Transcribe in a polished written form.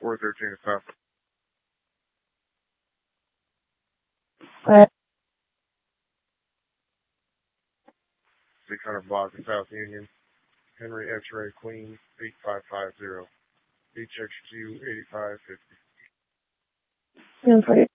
413 is South. 600 block of South Union. Henry X-Ray Queen 8550. HXQ 8550.